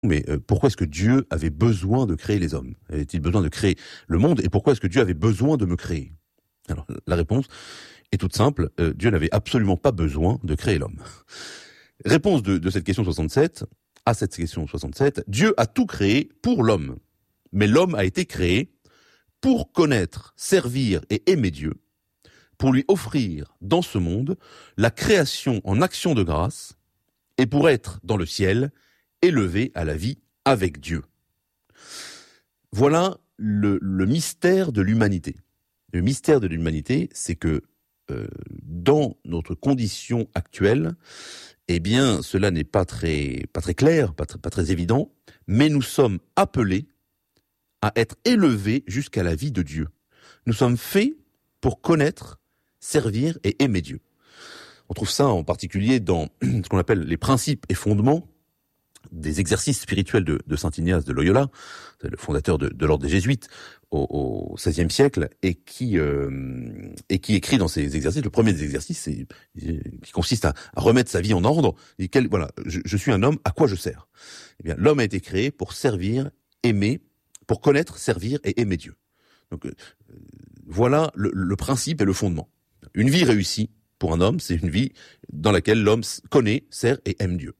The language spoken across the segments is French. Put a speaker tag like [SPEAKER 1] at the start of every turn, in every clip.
[SPEAKER 1] Mais pourquoi est-ce que Dieu avait besoin de créer les hommes? Avait-il besoin de créer le monde? Et pourquoi est-ce que Dieu avait besoin de me créer? Alors, la réponse est toute simple. Dieu n'avait absolument pas besoin de créer l'homme. Réponse de cette question 67, à cette question 67, Dieu a tout créé pour l'homme. Mais l'homme a été créé pour connaître, servir et aimer Dieu, pour lui offrir dans ce monde la création en action de grâce et pour être dans le ciel élevé à la vie avec Dieu. Voilà le mystère de l'humanité. Le mystère de l'humanité, c'est que dans notre condition actuelle, eh bien, cela n'est pas très clair, pas très évident, mais nous sommes appelés à être élevés jusqu'à la vie de Dieu. Nous sommes faits pour connaître, servir et aimer Dieu. On trouve ça en particulier dans ce qu'on appelle les principes et fondements des exercices spirituels de saint Ignace de Loyola, le fondateur de l'ordre des Jésuites au XVIe siècle, et qui écrit dans ces exercices, le premier des exercices, qui consiste à remettre sa vie en ordre. Voilà, je suis un homme, à quoi je sers? Eh bien, l'homme a été créé pour servir, aimer, pour connaître, servir et aimer Dieu. Donc, voilà le principe et le fondement. Une vie réussie pour un homme, c'est une vie dans laquelle l'homme connaît, sert et aime Dieu.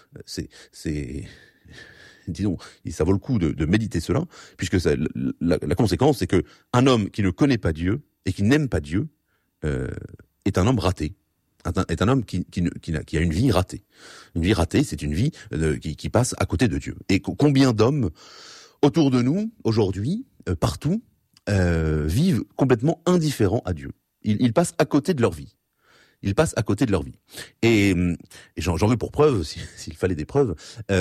[SPEAKER 1] Disons, ça vaut le coup de méditer cela, puisque la conséquence, c'est que un homme qui ne connaît pas Dieu et qui n'aime pas Dieu est un homme raté, est un homme qui a une vie ratée. Une vie ratée, c'est une vie qui passe à côté de Dieu. Et combien d'hommes autour de nous aujourd'hui, partout, vivent complètement indifférents à Dieu. Ils passent à côté de leur vie. Ils passent à côté de leur vie. Et j'en veux pour preuve, s'il fallait des preuves,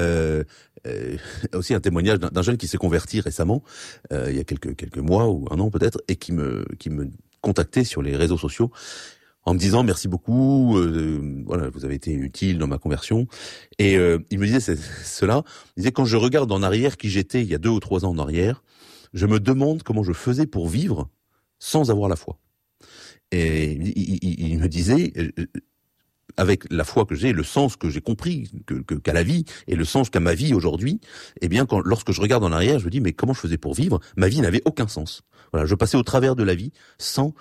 [SPEAKER 1] aussi un témoignage d'un jeune qui s'est converti récemment, il y a quelques mois ou un an peut-être, et qui me contactait sur les réseaux sociaux en me disant merci beaucoup, voilà, vous avez été utile dans ma conversion. Et il me disait cela, il disait quand je regarde en arrière qui j'étais il y a 2 ou 3 ans en arrière, je me demande comment je faisais pour vivre sans avoir la foi. Et il me disait, avec la foi que j'ai, le sens que j'ai compris qu'a la vie et le sens qu'a ma vie aujourd'hui, eh bien, lorsque je regarde en arrière, je me dis mais comment je faisais pour vivre? Ma vie n'avait aucun sens. Voilà, je passais au travers de la vie sans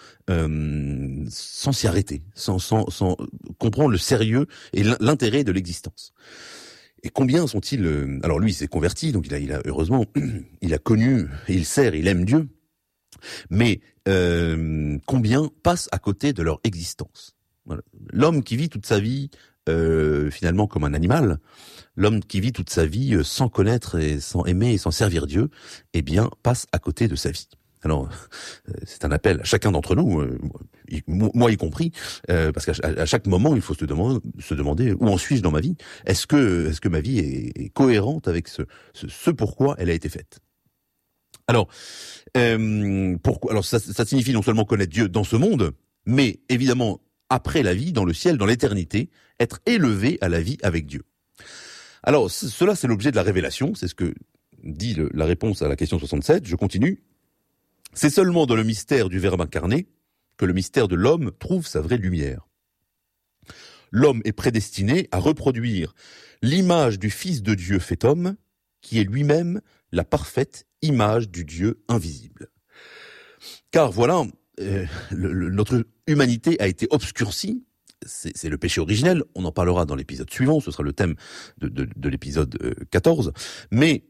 [SPEAKER 1] s'y arrêter, sans comprendre le sérieux et l'intérêt de l'existence. Et combien sont-ils alors lui, il s'est converti, donc il a heureusement, il a connu, et il sert, il aime Dieu. Mais combien passent à côté de leur existence? Voilà. L'homme qui vit toute sa vie finalement comme un animal, l'homme qui vit toute sa vie sans connaître et sans aimer et sans servir Dieu, eh bien passe à côté de sa vie. Alors c'est un appel à chacun d'entre nous, moi y compris, parce qu'à chaque moment il faut se demander où en suis-je dans ma vie? Est-ce que ma vie est cohérente avec ce pourquoi elle a été faite? Alors, pourquoi? Alors ça signifie non seulement connaître Dieu dans ce monde, mais évidemment après la vie, dans le ciel, dans l'éternité, être élevé à la vie avec Dieu. Alors cela c'est l'objet de la révélation, c'est ce que dit la réponse à la question 67. Je continue. C'est seulement dans le mystère du Verbe incarné que le mystère de l'homme trouve sa vraie lumière. L'homme est prédestiné à reproduire l'image du Fils de Dieu fait homme, qui est lui-même la parfaite image du Dieu invisible. Car voilà, notre humanité a été obscurcie, c'est le péché originel, on en parlera dans l'épisode suivant, ce sera le thème de l'épisode 14, mais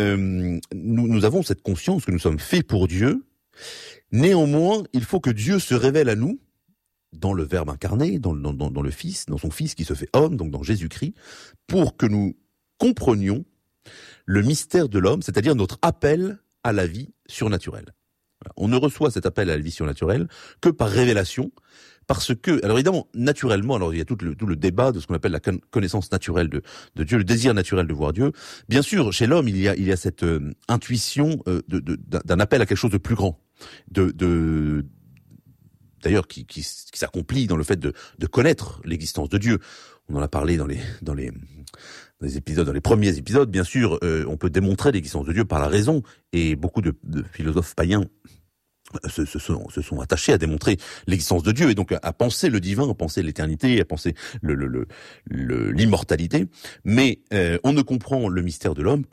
[SPEAKER 1] nous avons cette conscience que nous sommes faits pour Dieu. Néanmoins, il faut que Dieu se révèle à nous dans le Verbe incarné, dans le Fils, dans son Fils qui se fait homme, donc dans Jésus-Christ, pour que nous comprenions le mystère de l'homme, c'est-à-dire notre appel à la vie surnaturelle. On ne reçoit cet appel à la vie surnaturelle que par révélation, parce que, alors évidemment, naturellement, alors il y a tout le débat de ce qu'on appelle la connaissance naturelle de Dieu, le désir naturel de voir Dieu. Bien sûr, chez l'homme, il y a cette intuition d'un appel à quelque chose de plus grand, d'ailleurs qui s'accomplit dans le fait de connaître l'existence de Dieu. On en a parlé dans les épisodes, dans les premiers épisodes. Bien sûr, on peut démontrer l'existence de Dieu par la raison, et beaucoup de philosophes païens se sont attachés à démontrer l'existence de Dieu et donc à penser le divin, à penser l'éternité, à penser l'immortalité. Mais on ne comprend le mystère de l'homme